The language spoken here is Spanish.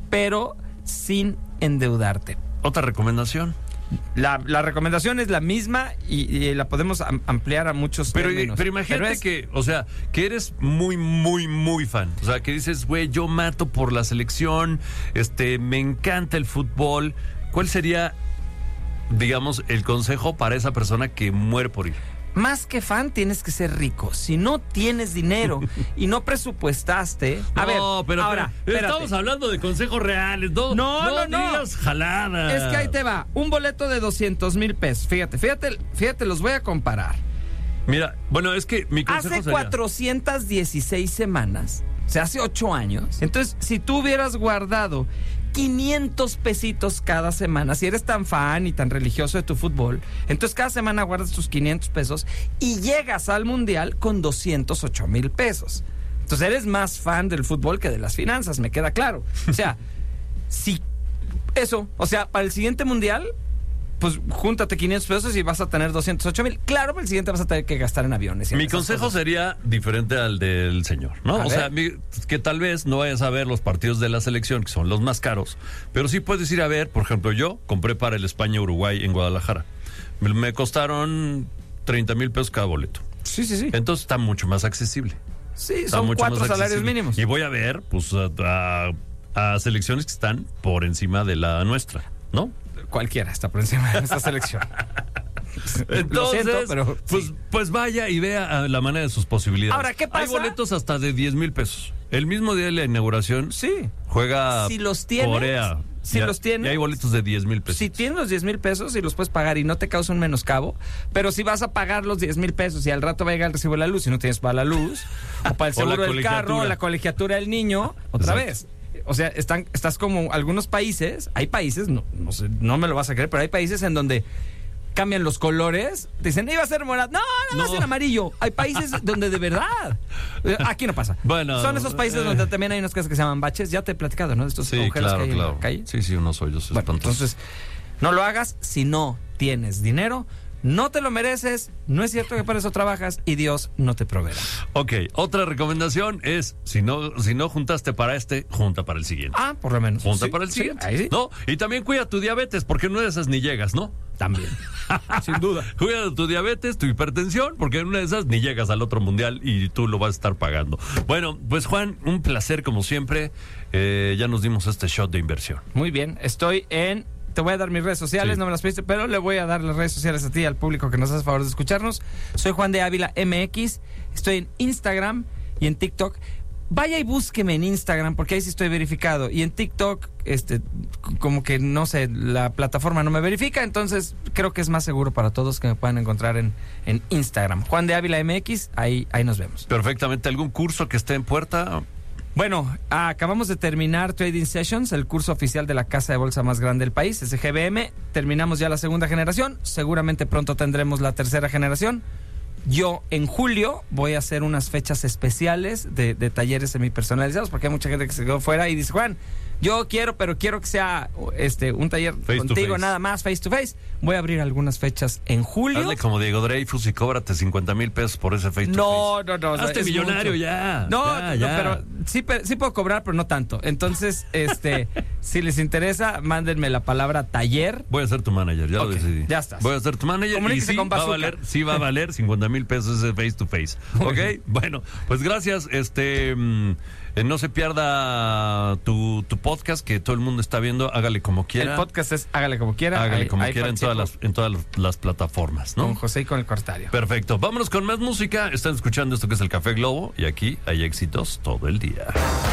pero sin endeudarte. ¿Otra recomendación? La recomendación es la misma y la podemos ampliar a muchos términos. Pero imagínate que eres muy, muy, muy fan. O sea, que dices, güey, yo mato por la selección, me encanta el fútbol. ¿Cuál sería, digamos, el consejo para esa persona que muere por ir? Más que fan, tienes que ser rico. Si no tienes dinero y no presupuestaste... Espérate. Estamos hablando de consejos reales. No digas jaladas. Es que ahí te va. Un boleto de 200,000 pesos. Fíjate, los voy a comparar. Mira, bueno, es que mi consejo hace sería... 416 semanas, o sea, hace 8 años. Entonces, si tú hubieras guardado 500 pesitos cada semana, si eres tan fan y tan religioso de tu fútbol, entonces cada semana guardas tus 500 pesos y llegas al Mundial con 208,000 pesos. Entonces eres más fan del fútbol que de las finanzas, me queda claro. O sea, para el siguiente Mundial, pues júntate 500 pesos y vas a tener 208,000. Claro, para el siguiente vas a tener que gastar en aviones. Mi consejo sería diferente al del señor, ¿no? O sea, que tal vez no vayas a ver los partidos de la selección, que son los más caros, pero sí puedes ir a ver, por ejemplo, yo compré para el España-Uruguay en Guadalajara. Me costaron 30,000 pesos cada boleto. Sí. Entonces está mucho más accesible. Sí, son 4 salarios mínimos. Y voy a ver, pues, a selecciones que están por encima de la nuestra, ¿no? Cualquiera está por encima de esta selección. Entonces, lo siento, pero pues vaya y vea la manera de sus posibilidades. Ahora, ¿qué pasa? Hay boletos hasta de 10,000 pesos. El mismo día de la inauguración juega Corea. Los tienes, y hay boletos de 10,000 pesos. Si tienes los 10,000 pesos y los puedes pagar y no te causa un menoscabo, pero si vas a pagar los 10,000 pesos y al rato va a llegar el recibo de la luz y no tienes para la luz, o para el seguro del carro, o la colegiatura del niño, otra vez. O sea, estás como algunos países, hay países, no sé, no me lo vas a creer, pero hay países en donde cambian los colores, te dicen, iba a ser morado, no va a ser amarillo. Hay países donde de verdad, aquí no pasa. Bueno, son esos países donde también hay unas cosas que se llaman baches, ya te he platicado, ¿no? De estos agujeros que hay en la calle. Sí, unos hoyos espantosos. Entonces, no lo hagas si no tienes dinero. No te lo mereces, no es cierto que para eso trabajas y Dios no te proveerá. Ok, otra recomendación es, si no juntaste para junta para el siguiente. Por lo menos. Junta para el siguiente. Ahí sí. ¿No? Y también cuida tu diabetes, porque en una de esas ni llegas, ¿no? También. Sin duda. Cuida tu diabetes, tu hipertensión, porque en una de esas ni llegas al otro mundial y tú lo vas a estar pagando. Bueno, pues Juan, un placer como siempre. Ya nos dimos este shot de inversión. Muy bien, te voy a dar mis redes sociales, no me las pediste, pero le voy a dar las redes sociales a ti, al público que nos hace favor de escucharnos. Soy Juan de Ávila MX, estoy en Instagram y en TikTok. Vaya y búsqueme en Instagram, porque ahí sí estoy verificado. Y en TikTok, como que, no sé, la plataforma no me verifica, entonces creo que es más seguro para todos que me puedan encontrar en Instagram. Juan de Ávila MX, ahí nos vemos. Perfectamente. ¿Algún curso que esté en puerta? Bueno, acabamos de terminar Trading Sessions, el curso oficial de la casa de bolsa más grande del país, SGBM. Terminamos ya la segunda generación, seguramente pronto tendremos la tercera generación. Yo en julio voy a hacer unas fechas especiales de talleres semipersonalizados, porque hay mucha gente que se quedó fuera y dice, Juan, yo quiero que sea un taller contigo nada más, face to face. Voy a abrir algunas fechas en julio. Hazle como Diego Dreyfus y cóbrate 50,000 pesos por ese face to face. No. Hazte millonario mucho. Ya. No, pero sí puedo cobrar, pero no tanto. Entonces, si les interesa, mándenme la palabra taller. Voy a ser tu manager, ya lo decidí. Ya estás. Voy a ser tu manager. Comuníquese con Bazooka. Sí va a valer 50,000 pesos ese face to face. ¿Ok? Bueno, pues gracias. No se pierda tu podcast que todo el mundo está viendo. Hágale como quiera. El podcast es Hágale como quiera. Hágale como quiera en todas las plataformas, ¿no? Con José y con el Cortario. Perfecto. Vámonos con más música. Están escuchando esto que es el Café Globo y aquí hay éxitos todo el día.